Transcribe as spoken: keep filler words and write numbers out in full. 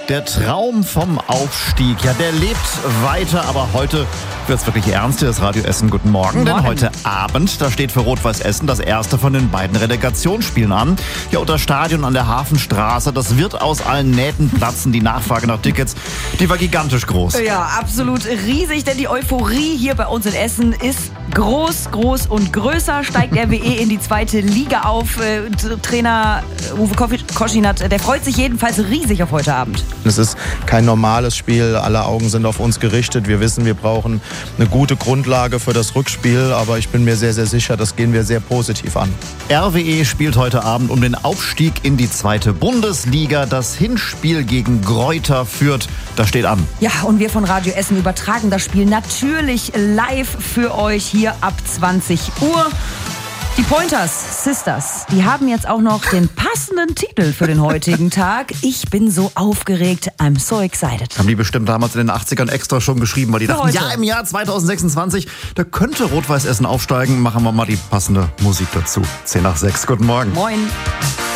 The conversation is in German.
Der Traum vom Aufstieg, ja, der lebt weiter, aber heute wird's wirklich ernst. Hier ist Radio Essen. Guten Morgen, denn heute Abend, da steht für Rot-Weiß Essen das erste von den beiden Relegationsspielen an. Ja, und das Stadion an der Hafenstraße, das wird aus allen Nähten platzen. Die Nachfrage nach Tickets, die war gigantisch groß. Ja, absolut riesig, denn die Euphorie hier bei uns in Essen ist groß, groß und größer. Steigt R W E in die zweite Liga auf. Äh, Trainer Uwe Koschinat, der freut sich jedenfalls riesig auf heute Abend. Es ist kein normales Spiel, alle Augen sind auf uns gerichtet. Wir wissen, wir brauchen eine gute Grundlage für das Rückspiel, aber ich bin mir sehr, sehr sicher, das gehen wir sehr positiv an. R W E spielt heute Abend um den Aufstieg in die zweite Bundesliga. Das Hinspiel gegen Greuther Fürth, das steht an. Ja, und wir von Radio Essen übertragen das Spiel natürlich live für euch hier ab zwanzig Uhr. Die Pointers Sisters, die haben jetzt auch noch den passenden Titel für den heutigen Tag. Ich bin so aufgeregt, I'm so excited. Haben die bestimmt damals in den achtzigern extra schon geschrieben, weil die dachten, ja, im Jahr zweitausendsechsundzwanzig, da könnte Rot-Weiß Essen aufsteigen. Machen wir mal die passende Musik dazu. zehn nach sechs, guten Morgen. Moin.